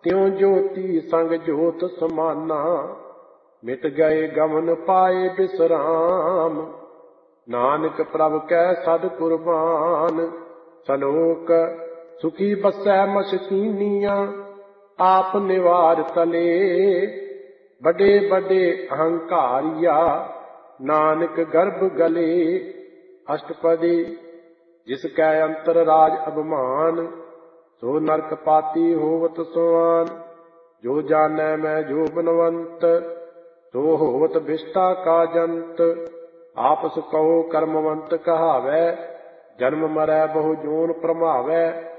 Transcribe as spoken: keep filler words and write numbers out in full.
त्यों ज्योति संग ज्योत समाना, मिट गए गमन पाए विश्राम। नानक प्रभ कै सद कुर्बान, सलोक सुखी बसै मसकीनिया। आप निवार तले बड़े बड़े अहंकारिया, नानक गर्भ गले। अष्टपदी जिसकै अंतर राज अभिमान, सो नरक पाती होवत सुआन। जो जानै मैं जो बनवंत, सो होवत विष्टा का जंत। आपस कहो कर्मवंत कहावै, जन्म मरै बहु जोन प्रमावै।